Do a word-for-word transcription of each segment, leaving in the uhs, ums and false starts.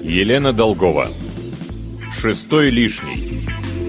Елена Долгова. Шестой лишний.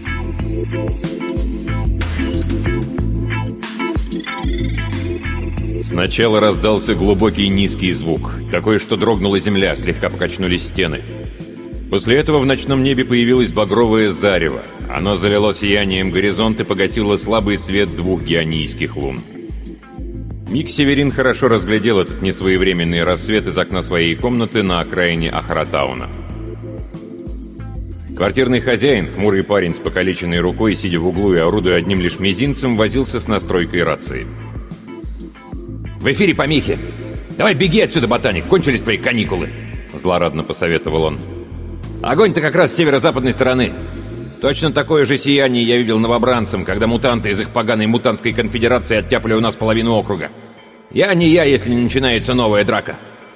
Сначала раздался глубокий низкий звук, такой, что дрогнула земля, слегка покачнулись стены. После этого в ночном небе появилось багровое зарево. Оно залило сиянием горизонт и погасило слабый свет двух геонийских лун. Мик Северин хорошо разглядел этот несвоевременный рассвет из окна своей комнаты на окраине Ахаратауна. Квартирный хозяин, хмурый парень с покалеченной рукой, сидя в углу и орудуя одним лишь мизинцем, возился с настройкой рации. «В эфире помехи! Давай беги отсюда, ботаник, кончились твои каникулы!» Злорадно посоветовал он. «Огонь-то как раз с северо-западной стороны. Точно такое же сияние я видел новобранцам, когда мутанты из их поганой мутантской конфедерации оттяпали у нас половину округа. Я не я, если не начинается новая драка».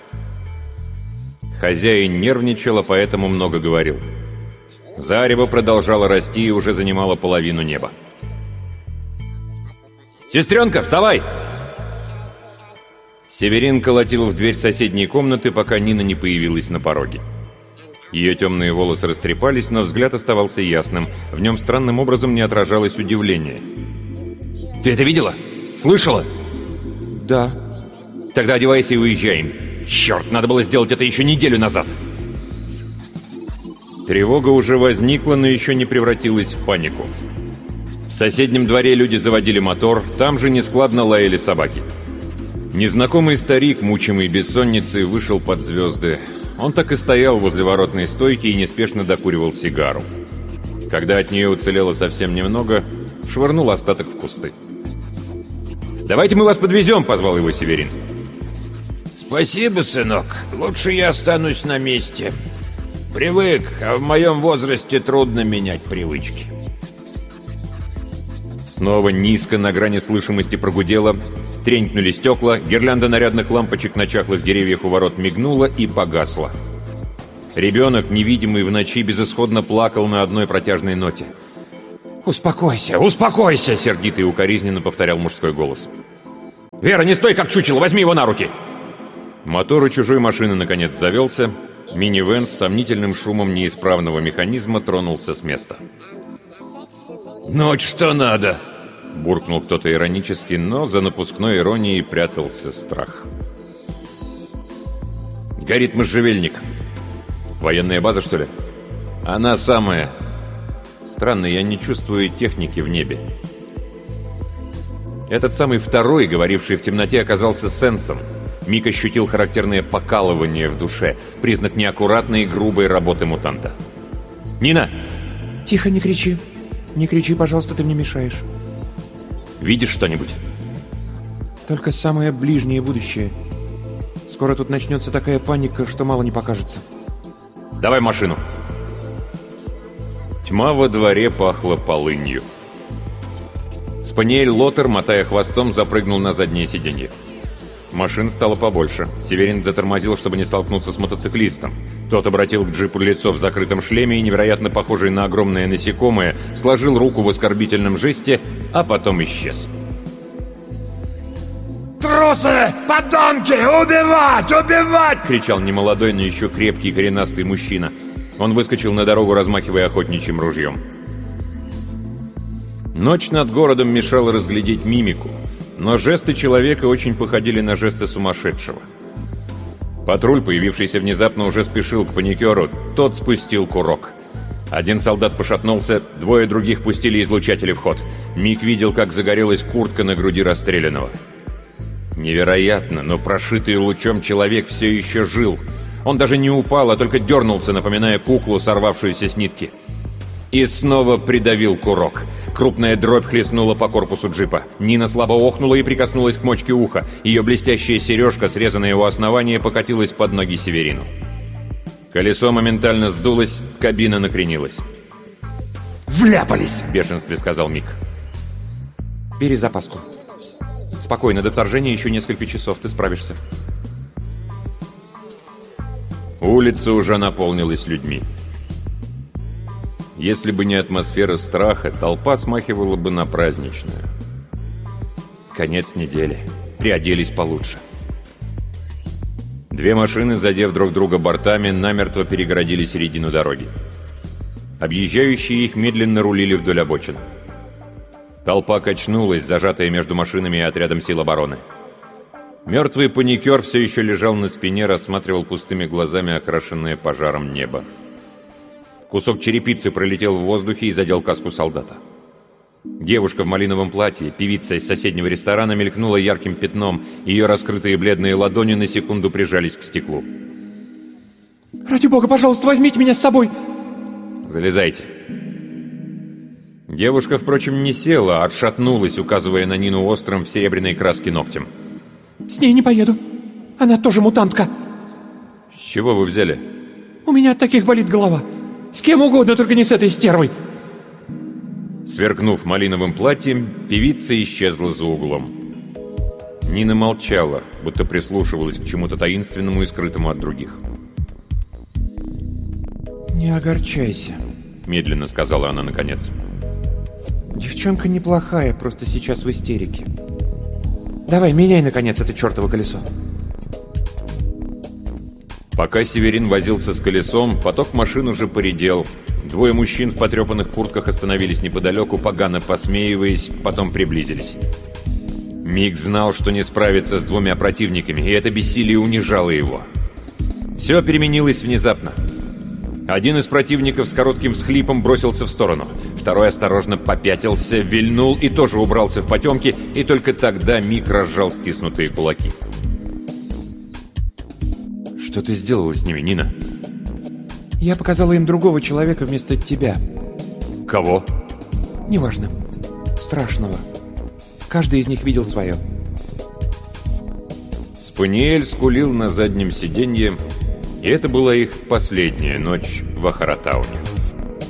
Хозяин нервничал, а поэтому много говорил. Зарево продолжало расти и уже занимало половину неба. «Сестренка, вставай!» Северин колотил в дверь соседней комнаты, пока Нина не появилась на пороге. Ее темные волосы растрепались, но взгляд оставался ясным. В нем странным образом не отражалось удивление. «Ты это видела? Слышала?» «Да». «Тогда одевайся и уезжаем. Черт, надо было сделать это еще неделю назад!» Тревога уже возникла, но еще не превратилась в панику. В соседнем дворе люди заводили мотор, там же нескладно лаяли собаки. Незнакомый старик, мучимый бессонницей, вышел под звезды. Он так и стоял возле воротной стойки и неспешно докуривал сигару. Когда от нее уцелело совсем немного, швырнул остаток в кусты. «Давайте мы вас подвезем», — позвал его Северин. «Спасибо, сынок. Лучше я останусь на месте. Привык, а в моем возрасте трудно менять привычки». Снова низко на грани слышимости прогудело. Тренькнули стекла, гирлянда нарядных лампочек на чахлых деревьях у ворот мигнула и погасла. Ребенок, невидимый в ночи, безысходно плакал на одной протяжной ноте. «Успокойся, успокойся!» — сердито и укоризненно повторял мужской голос. «Вера, не стой как чучело, возьми его на руки!» Мотор у чужой машины наконец завелся. Минивэн с сомнительным шумом неисправного механизма тронулся с места. «Ночь что надо!» — буркнул кто-то иронически, но за напускной иронией прятался страх. «Горит можжевельник. Военная база, что ли?» «Она самая. Странно, я не чувствую техники в небе». Этот самый второй, говоривший в темноте, оказался сенсом. Мик ощутил характерное покалывание в душе, признак неаккуратной и грубой работы мутанта. «Нина!» «Тихо, не кричи. Не кричи, пожалуйста, ты мне мешаешь». «Видишь что-нибудь?» «Только самое ближнее будущее. Скоро тут начнется такая паника, что мало не покажется». «Давай машину». Тьма во дворе пахла полынью. Спаниель Лотер, мотая хвостом, запрыгнул на заднее сиденье. Машин стало побольше. Северин затормозил, чтобы не столкнуться с мотоциклистом. Тот обратил к джипу лицо в закрытом шлеме и, невероятно похожий на огромное насекомое, сложил руку в оскорбительном жесте, а потом исчез. «Трусы! Подонки! Убивать! Убивать!» — кричал немолодой, но еще крепкий коренастый мужчина. Он выскочил на дорогу, размахивая охотничьим ружьем. Ночь над городом мешала разглядеть мимику, но жесты человека очень походили на жесты сумасшедшего. Патруль, появившийся внезапно, уже спешил к паникеру. Тот спустил курок. Один солдат пошатнулся, двое других пустили излучатели в ход. Мик видел, как загорелась куртка на груди расстрелянного. Невероятно, но прошитый лучом человек все еще жил. Он даже не упал, а только дернулся, напоминая куклу, сорвавшуюся с нитки. И снова придавил курок. Крупная дробь хлестнула по корпусу джипа. Нина слабо охнула и прикоснулась к мочке уха. Ее блестящая сережка, срезанная у основания, покатилась под ноги Северину. Колесо моментально сдулось, кабина накренилась. «Вляпались!» — в бешенстве сказал Мик. «Бери запаску. Спокойно, до вторжения еще несколько часов, ты справишься». Улица уже наполнилась людьми. Если бы не атмосфера страха, толпа смахивала бы на праздничную. Конец недели. Приоделись получше. Две машины, задев друг друга бортами, намертво перегородили середину дороги. Объезжающие их медленно рулили вдоль обочин. Толпа качнулась, зажатая между машинами и отрядом сил обороны. Мертвый паникер все еще лежал на спине, рассматривал пустыми глазами окрашенное пожаром небо. Кусок черепицы пролетел в воздухе и задел каску солдата. Девушка в малиновом платье, певица из соседнего ресторана, мелькнула ярким пятном, ее раскрытые бледные ладони на секунду прижались к стеклу. «Ради бога, пожалуйста, возьмите меня с собой!» «Залезайте!» Девушка, впрочем, не села, а отшатнулась, указывая на Нину острым в серебряной краске ногтем. «С ней не поеду. Она тоже мутантка». «С чего вы взяли?» «У меня от таких болит голова. С кем угодно, только не с этой стервой». Сверкнув малиновым платьем, певица исчезла за углом. Нина молчала, будто прислушивалась к чему-то таинственному и скрытому от других. «Не огорчайся», — медленно сказала она наконец. «Девчонка неплохая, просто сейчас в истерике. Давай, меняй, наконец, это чертово колесо». Пока Северин возился с колесом, поток машин уже поредел. Двое мужчин в потрепанных куртках остановились неподалеку, погано посмеиваясь, потом приблизились. Мик знал, что не справится с двумя противниками, и это бессилие унижало его. Все переменилось внезапно. Один из противников с коротким всхлипом бросился в сторону. Второй осторожно попятился, вильнул и тоже убрался в потемки, и только тогда Мик разжал стиснутые кулаки. «Что ты сделала с ними, Нина?» «Я показала им другого человека вместо тебя». «Кого?» «Неважно. Страшного. Каждый из них видел свое». Спаниель скулил на заднем сиденье, и это была их последняя ночь в Ахаратауне.